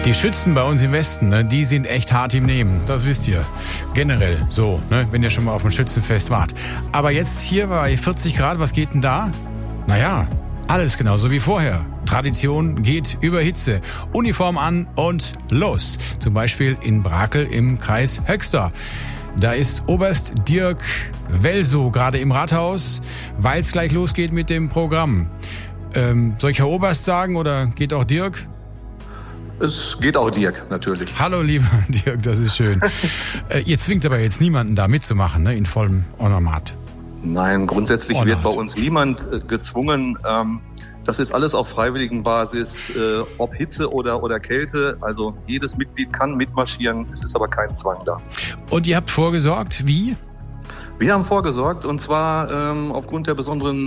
Die Schützen bei uns im Westen, ne, die sind echt hart im Nehmen. Das wisst ihr. Generell so, ne, wenn ihr schon mal auf dem Schützenfest wart. Aber jetzt hier bei 40 Grad, was geht denn da? Naja, alles genauso wie vorher. Tradition geht über Hitze. Uniform an und los. Zum Beispiel in Brakel im Kreis Höxter. Da ist Oberst Dirk Welsow gerade im Rathaus, weil es gleich losgeht mit dem Programm. Soll ich Herr Oberst sagen oder geht auch Dirk? Es geht auch Dirk, natürlich. Hallo, lieber Dirk, das ist schön. Ihr zwingt aber jetzt niemanden da mitzumachen, ne, in vollem Ornamat. Nein, grundsätzlich wird bei uns niemand gezwungen. Das ist alles auf freiwilligen Basis, ob Hitze oder Kälte. Also jedes Mitglied kann mitmarschieren, es ist aber kein Zwang da. Und ihr habt vorgesorgt, wie? Wir haben vorgesorgt, und zwar aufgrund der besonderen